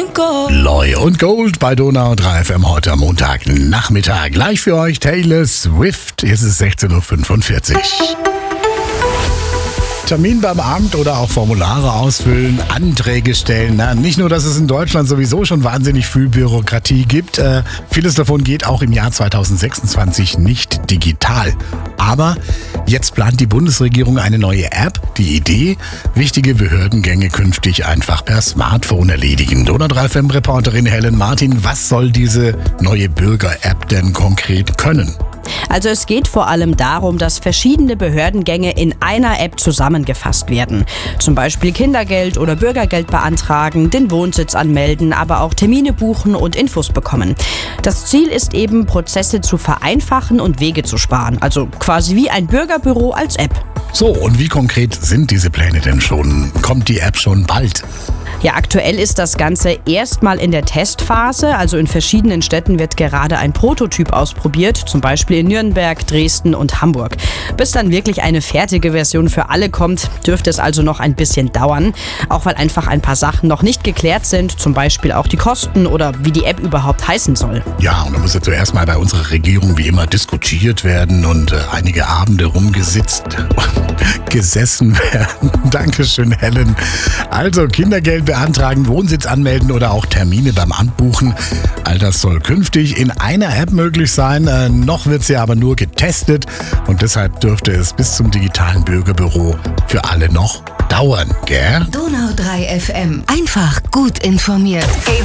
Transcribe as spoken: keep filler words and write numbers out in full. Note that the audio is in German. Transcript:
cinco. Loy und Gold bei Donau drei F M heute am Montagnachmittag. Gleich für euch Taylor Swift. Jetzt ist es sechzehn Uhr fünfundvierzig. Termin beim Amt oder auch Formulare ausfüllen, Anträge stellen. Na, nicht nur, dass es in Deutschland sowieso schon wahnsinnig viel Bürokratie gibt. Äh, vieles davon geht auch im Jahr zweitausendsechsundzwanzig nicht digital. Aber jetzt plant die Bundesregierung eine neue App. Die Idee, wichtige Behördengänge künftig einfach per Smartphone erledigen. Donau drei F M-Reporterin Helen Martin, was soll diese neue Bürger-App denn konkret können? Also es geht vor allem darum, dass verschiedene Behördengänge in einer App zusammengefasst werden. Zum Beispiel Kindergeld oder Bürgergeld beantragen, den Wohnsitz anmelden, aber auch Termine buchen und Infos bekommen. Das Ziel ist eben, Prozesse zu vereinfachen und Wege zu sparen. Also quasi wie ein Bürgerbüro als App. So, und wie konkret sind diese Pläne denn schon? Kommt die App schon bald? Ja, aktuell ist das Ganze erstmal in der Testphase. Also in verschiedenen Städten wird gerade ein Prototyp ausprobiert, zum Beispiel in Nürnberg, Dresden und Hamburg. Bis dann wirklich eine fertige Version für alle kommt, dürfte es also noch ein bisschen dauern. Auch weil einfach ein paar Sachen noch nicht geklärt sind, zum Beispiel auch die Kosten oder wie die App überhaupt heißen soll. Ja, und da muss ja zuerst mal bei unserer Regierung wie immer diskutiert werden und äh, einige Abende rumgesitzt gesessen werden. Dankeschön, Helen. Also Kindergeld beantragen, Wohnsitz anmelden oder auch Termine beim Amt buchen. All das soll künftig in einer App möglich sein. Äh, noch wird sie aber nur getestet und deshalb dürfte es bis zum digitalen Bürgerbüro für alle noch dauern, gell? Donau drei F M. Einfach gut informiert.